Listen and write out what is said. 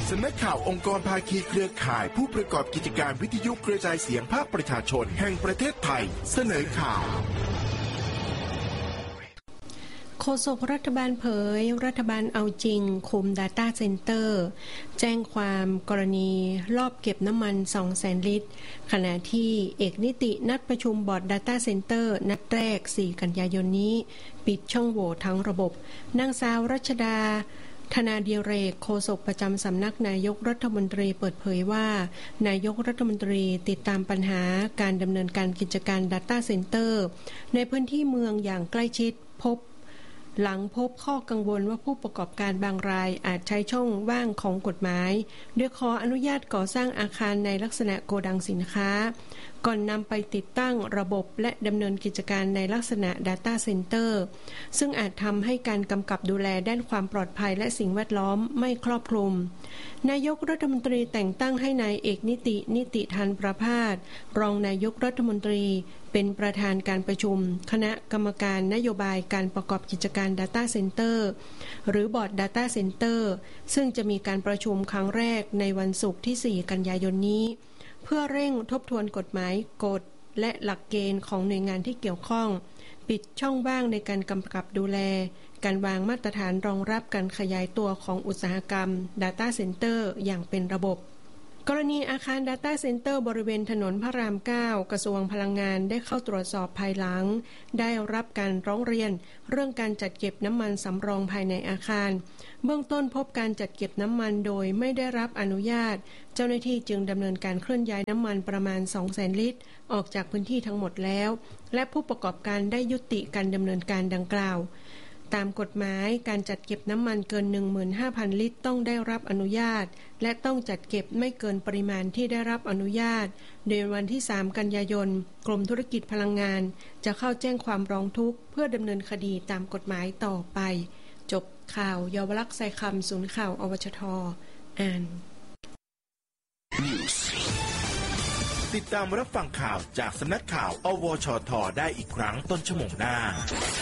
สำนักข่าวองค์กรภาคีเครือข่ายผู้ประกอบกิจการวิทยุกระจายเสียงภาคประชาชนแห่งประเทศไทยเสนอข่าวโฆษกรัฐบาลเผยรัฐบาลเอาจริงคุม Data Center แจ้งความกรณีลอบเก็บน้ำมัน 200,000 ลิตรขณะที่เอกนิตินัดประชุมบอร์ด Data Center นัดแรก 4 กันยายนนี้ปิดช่องโหว่ทั้งระบบนางสาวรัชดาธนาดิเรกโฆษกประจำสำนักนายกรัฐมนตรีเปิดเผยว่านายกรัฐมนตรีติดตามปัญหาการดำเนินการกิจการ Data Center ในพื้นที่เมืองอย่างใกล้ชิดหลังพบข้อกังวลว่าผู้ประกอบการบางรายอาจใช้ช่องว่างของกฎหมายด้วยขออนุญาตก่อสร้างอาคารในลักษณะโกดังสินค้าก่อนนำไปติดตั้งระบบและดำเนินกิจการในลักษณะ Data Center ซึ่งอาจทำให้การกำกับดูแลด้านความปลอดภัยและสิ่งแวดล้อมไม่ครอบคลุมนายกรัฐมนตรีแต่งตั้งให้นายเอกนิติธันประภาสรองนายกรัฐมนตรีเป็นประธานการประชุมคณะกรรมการนโยบายการประกอบกิจการ Data Center หรือบอร์ด Data Center ซึ่งจะมีการประชุมครั้งแรกในวันศุกร์ที่ 4 กันยายนนี้เพื่อเร่งทบทวนกฎหมายกฎและหลักเกณฑ์ของหน่วยงานที่เกี่ยวข้องปิดช่องว่างในการกำกับดูแลการวางมาตรฐานรองรับการขยายตัวของอุตสาหกรรม Data Center อย่างเป็นระบบกรณีอาคาร Data Center บริเวณถนนพระราม 9 กระทรวงพลังงานได้เข้าตรวจสอบภายหลังได้รับการร้องเรียนเรื่องการจัดเก็บน้ำมันสำรองภายในอาคารเบื้องต้นพบการจัดเก็บน้ำมันโดยไม่ได้รับอนุญาตเจ้าหน้าที่จึงดำเนินการเคลื่อนย้ายน้ำมันประมาณ 200,000 ลิตรออกจากพื้นที่ทั้งหมดแล้วและผู้ประกอบการได้ยุติการดำเนินการดังกล่าวตามกฎหมายการจัดเก็บน้ำมันเกิน 15,000 ลิตรต้องได้รับอนุญาตและต้องจัดเก็บไม่เกินปริมาณที่ได้รับอนุญาตโดยวันที่ 3 กันยายนกรมธุรกิจพลังงานจะเข้าแจ้งความร้องทุกข์เพื่อดำเนินคดีตามกฎหมายต่อไปจบข่าวเยาวลักษณ์ไซคำศูนย์ข่าวอวชท.อ่านติดตามรับฟังข่าวจากสำนักข่าวอวชท.ได้อีกครั้งต้นชั่วโมงหน้า